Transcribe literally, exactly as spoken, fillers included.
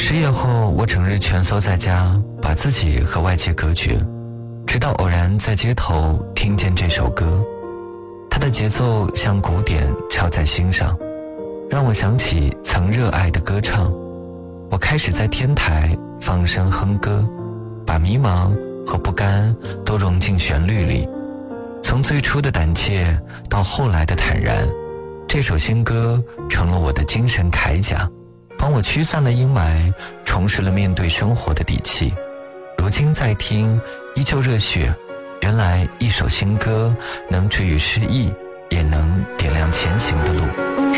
失业后，我整日蜷缩在家，把自己和外界隔绝，直到偶然在街头听见这首歌，它的节奏像鼓点敲在心上，让我想起曾热爱的歌唱。我开始在天台放声哼歌，把迷茫和不甘都融进旋律里。从最初的胆怯到后来的坦然，这首新歌成了我的精神铠甲，帮我驱散了阴霾，重拾了面对生活的底气。如今再听，依旧热血。原来一首新歌能治愈失意，也能点亮前行的路。